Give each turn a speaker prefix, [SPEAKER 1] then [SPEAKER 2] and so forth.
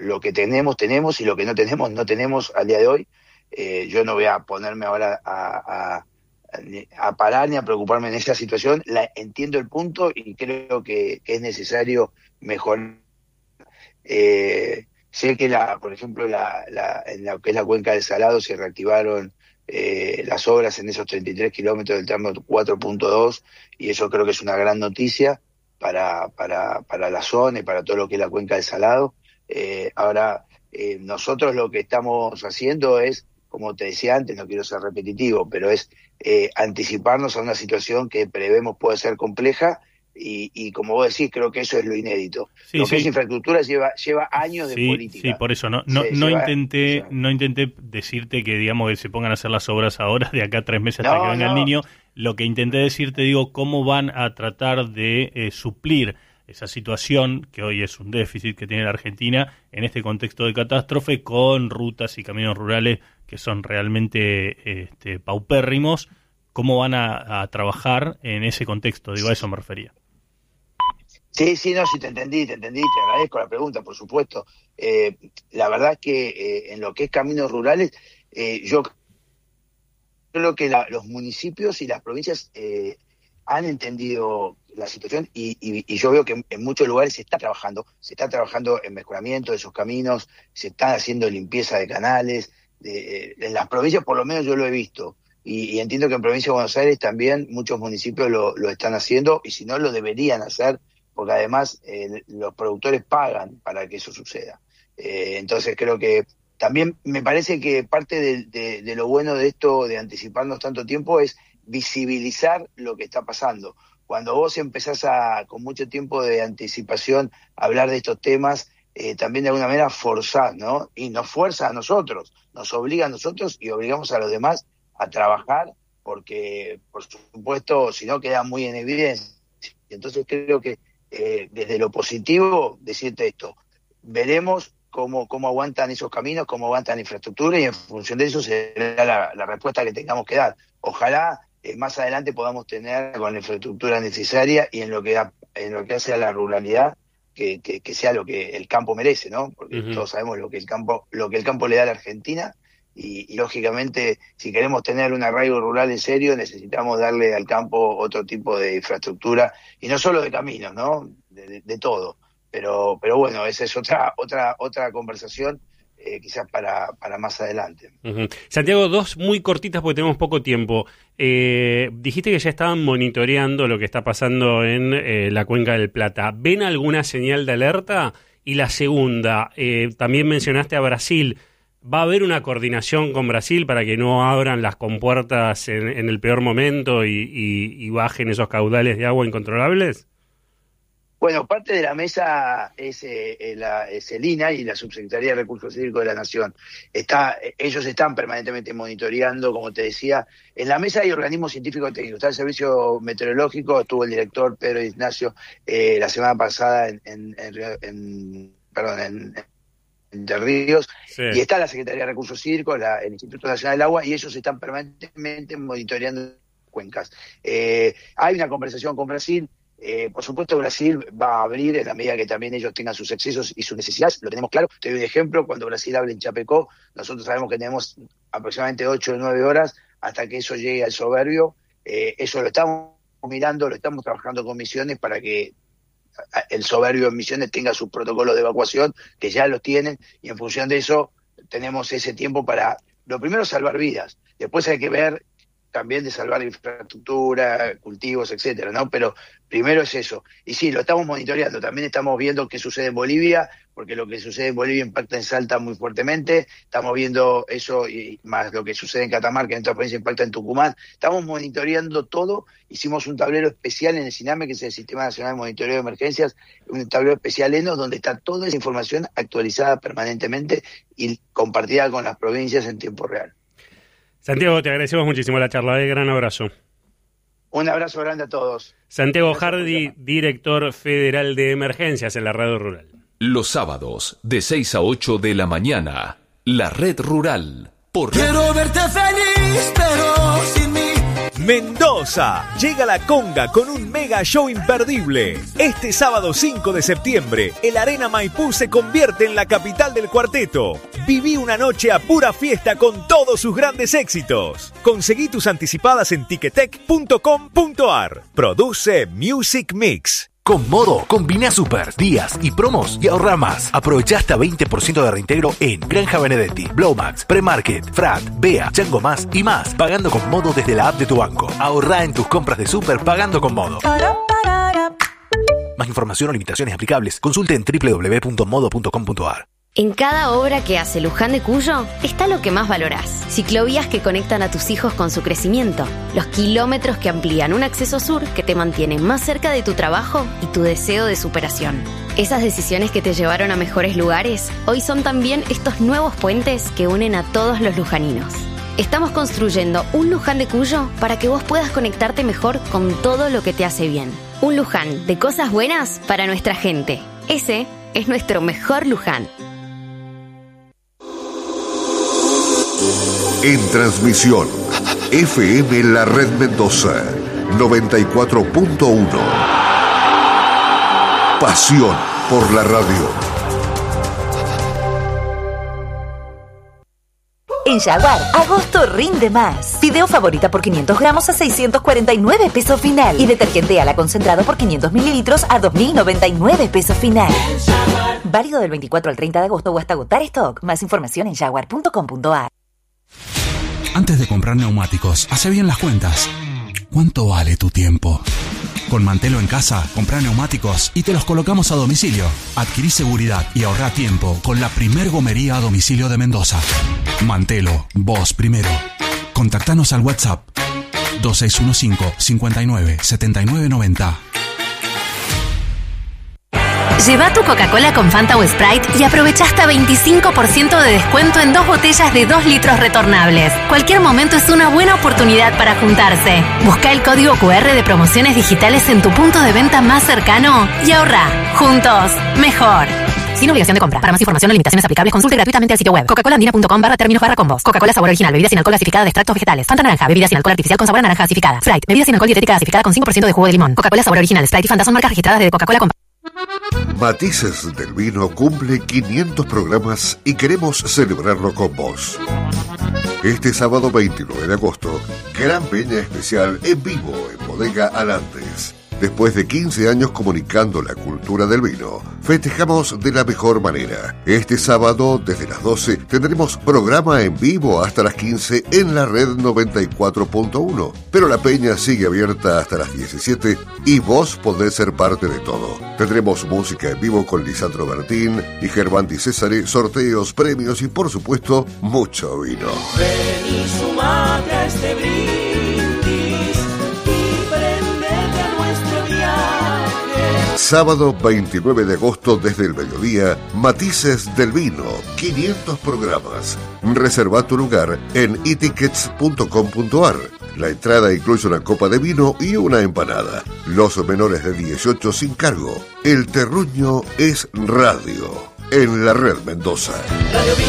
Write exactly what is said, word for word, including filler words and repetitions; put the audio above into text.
[SPEAKER 1] lo que tenemos, tenemos, y lo que no tenemos, no tenemos al día de hoy. Eh, yo no voy a ponerme ahora a, a, a parar ni a preocuparme en esa situación. La, entiendo el punto y creo que, que es necesario mejorar. Eh, sé que, la, por ejemplo, la, la, en lo que es la cuenca del Salado se reactivaron eh, las obras en esos treinta y tres kilómetros del tramo cuatro punto dos, y eso creo que es una gran noticia para, para, para la zona y para todo lo que es la cuenca del Salado. Eh, ahora, eh, nosotros lo que estamos haciendo es, como te decía antes, no quiero ser repetitivo, pero es eh, anticiparnos a una situación que prevemos puede ser compleja, y, y como vos decís, creo que eso es lo inédito.
[SPEAKER 2] Sí,
[SPEAKER 1] lo que
[SPEAKER 2] sí.
[SPEAKER 1] es infraestructura lleva lleva años
[SPEAKER 2] sí,
[SPEAKER 1] de política.
[SPEAKER 2] Sí, por eso no no,
[SPEAKER 1] Se
[SPEAKER 2] no
[SPEAKER 1] lleva,
[SPEAKER 2] intenté
[SPEAKER 1] o sea,
[SPEAKER 2] no intenté decirte que, digamos, que se pongan a hacer las obras ahora, de acá a tres meses hasta
[SPEAKER 1] no,
[SPEAKER 2] que venga
[SPEAKER 1] no.
[SPEAKER 2] el Niño. Lo que intenté decirte, digo, cómo van a tratar de eh, suplir esa situación, que hoy es un déficit que tiene la Argentina, en este contexto de catástrofe, con rutas y caminos rurales que son realmente este, paupérrimos. ¿Cómo van a, a trabajar en ese contexto? Digo, a eso me refería.
[SPEAKER 1] Sí, sí, no, sí te entendí, te entendí, te agradezco la pregunta, por supuesto. Eh, la verdad es que eh, en lo que es caminos rurales, eh, yo creo que la, los municipios y las provincias eh, han entendido la situación, y, y, y yo veo que en, en muchos lugares se está trabajando, se está trabajando en mejoramiento de esos caminos, se está haciendo limpieza de canales, de, eh, en las provincias por lo menos yo lo he visto. Y, y entiendo que en Provincia de Buenos Aires también muchos municipios lo, lo están haciendo, y si no lo deberían hacer, porque además eh, los productores pagan para que eso suceda. Eh, entonces creo que también me parece que parte de, de, de lo bueno de esto, de anticiparnos tanto tiempo, es visibilizar lo que está pasando. Cuando vos empezás a, con mucho tiempo de anticipación, a hablar de estos temas, eh, también de alguna manera forzás, ¿no? Y nos fuerza a nosotros, nos obliga a nosotros y obligamos a los demás a trabajar, porque, por supuesto, si no queda muy en evidencia. Entonces creo que Eh, desde lo positivo, decirte esto, veremos cómo, cómo aguantan esos caminos, cómo aguantan la infraestructura, y en función de eso será la, la respuesta que tengamos que dar. Ojalá eh, más adelante podamos tener con la infraestructura necesaria, y en lo que da, en lo que hace a la ruralidad, que, que, que sea lo que el campo merece, ¿no? Porque uh-huh. todos sabemos lo que el campo, lo que el campo le da a la Argentina. Y, y lógicamente, si queremos tener un arraigo rural en serio, necesitamos darle al campo otro tipo de infraestructura, y no solo de caminos, ¿no? De, de, de todo. Pero, pero bueno, esa es otra, otra, otra conversación, eh, quizás para, para más adelante.
[SPEAKER 3] Uh-huh. Santiago, dos muy cortitas porque tenemos poco tiempo. Eh, dijiste que ya estaban monitoreando lo que está pasando en eh, la Cuenca del Plata. ¿Ven alguna señal de alerta? Y la segunda, eh, también mencionaste a Brasil. ¿Va a haber una coordinación con Brasil para que no abran las compuertas en, en el peor momento y, y, y bajen esos caudales de agua incontrolables?
[SPEAKER 1] Bueno, parte de la mesa es, eh, la, es el I N A y la Subsecretaría de Recursos Hídricos de la Nación. Está, ellos están permanentemente monitoreando, como te decía. En la mesa hay organismos científicos técnicos. Está el Servicio Meteorológico, estuvo el director Pedro Ignacio eh, la semana pasada en, en, en, en perdón, en Entre Ríos, sí. Y está la Secretaría de Recursos Hídricos, la, el Instituto Nacional del Agua, y ellos están permanentemente monitoreando cuencas. Eh, hay una conversación con Brasil. Eh, por supuesto, Brasil va a abrir en la medida que también ellos tengan sus excesos y sus necesidades, lo tenemos claro. Te doy un ejemplo: cuando Brasil hable en Chapecó, nosotros sabemos que tenemos aproximadamente ocho o nueve horas hasta que eso llegue al Soberbio. Eh, eso lo estamos mirando, lo estamos trabajando con Misiones para que el Soberbio en Misiones tenga sus protocolos de evacuación, que ya los tienen, y en función de eso tenemos ese tiempo para, lo primero, salvar vidas. Después hay que ver también de salvar infraestructura, cultivos, etcétera, ¿no? Pero primero es eso. Y sí, lo estamos monitoreando. También estamos viendo qué sucede en Bolivia, porque lo que sucede en Bolivia impacta en Salta muy fuertemente. Estamos viendo eso, y más lo que sucede en Catamarca, en otra provincia, impacta en Tucumán. Estamos monitoreando todo. Hicimos un tablero especial en el SINAME, que es el Sistema Nacional de Monitoreo de Emergencias, un tablero especial ENOS, donde está toda esa información actualizada permanentemente y compartida con las provincias en tiempo real.
[SPEAKER 3] Santiago, te agradecemos muchísimo la charla. Un gran abrazo.
[SPEAKER 1] Un abrazo grande a todos.
[SPEAKER 3] Santiago Hardy, director federal de emergencias en la Radio Rural.
[SPEAKER 4] Los sábados, de seis a ocho de la mañana, la Red Rural. Por
[SPEAKER 5] Quiero verte feliz, pero sin mí Mendoza. Llega la conga con un mega show imperdible. Este sábado cinco de septiembre, el Arena Maipú se convierte en la capital del cuarteto. Viví una noche a pura fiesta con todos sus grandes éxitos. Conseguí tus anticipadas en ticketek punto com punto ar. Produce Music Mix.
[SPEAKER 6] Con Modo, combina super, días y promos y ahorra más. Aprovecha hasta veinte por ciento de reintegro en Granja Benedetti, Blowmax, Premarket, Frat, Bea, Chango Más y más. Pagando con Modo desde la app de tu banco. Ahorra en tus compras de super pagando con Modo. Más información o limitaciones aplicables. Consulte en doble u doble u doble u punto modo punto com punto ar.
[SPEAKER 7] En cada obra que hace Luján de Cuyo está lo que más valorás. Ciclovías que conectan a tus hijos con su crecimiento. Los kilómetros que amplían un acceso sur que te mantiene más cerca de tu trabajo y tu deseo de superación. Esas decisiones que te llevaron a mejores lugares, hoy son también estos nuevos puentes que unen a todos los lujaninos. Estamos construyendo un Luján de Cuyo para que vos puedas conectarte mejor con todo lo que te hace bien. Un Luján de cosas buenas para nuestra gente. Ese es nuestro mejor Luján.
[SPEAKER 8] En transmisión, F M La Red Mendoza, noventa y cuatro punto uno. Pasión por la radio.
[SPEAKER 9] En Jaguar, agosto rinde más. Fideo favorita por quinientos gramos a seiscientos cuarenta y nueve pesos final. Y detergente ala concentrado por quinientos mililitros a dos mil noventa y nueve pesos final. Válido del veinticuatro al treinta de agosto o hasta agotar stock. Más información en jaguar punto com punto ar.
[SPEAKER 10] Antes de comprar neumáticos, hace bien las cuentas. ¿Cuánto vale tu tiempo? Con Mantelo en casa, comprá neumáticos y te los colocamos a domicilio. Adquirí seguridad y ahorrá tiempo con la primer gomería a domicilio de Mendoza. Mantelo, vos primero. Contactanos al WhatsApp dos seis uno cinco, cinco nueve, siete nueve nueve cero.
[SPEAKER 11] Lleva tu Coca-Cola con Fanta o Sprite y aprovecha hasta veinticinco por ciento de descuento en dos botellas de dos litros retornables. Cualquier momento es una buena oportunidad para juntarse. Busca el código cu erre de promociones digitales en tu punto de venta más cercano y ahorra. Juntos, mejor. Sin obligación de compra. Para más información o limitaciones aplicables, consulte gratuitamente el sitio web coca-cola andina punto com barra términos barra combos. Coca-Cola sabor original, bebida sin alcohol gasificada de extractos vegetales. Fanta naranja, bebida sin alcohol artificial con sabor a naranja gasificada. Sprite, bebida sin alcohol dietética gasificada con cinco por ciento de jugo de limón. Coca-Cola sabor original, Sprite y Fanta son marcas registradas de Coca-Cola con...
[SPEAKER 8] Matices del Vino cumple quinientos programas y queremos celebrarlo con vos. Este sábado veintinueve de agosto, gran peña especial en vivo en Bodega Alantes. Después de quince años comunicando la cultura del vino, festejamos de la mejor manera. Este sábado, desde las doce, tendremos programa en vivo hasta las quince en la red noventa y cuatro punto uno. Pero la peña sigue abierta hasta las diecisiete y vos podés ser parte de todo. Tendremos música en vivo con Lisandro Bertín y Gerván Di Césare, sorteos, premios y, por supuesto, mucho vino.
[SPEAKER 12] Ven y sumate a este brindis.
[SPEAKER 8] Sábado veintinueve de agosto desde el mediodía, Matices del Vino, quinientos programas. Reserva tu lugar en e tickets punto com punto ar. La entrada incluye una copa de vino y una empanada. Los menores de dieciocho sin cargo. El terruño es radio en la Red Mendoza.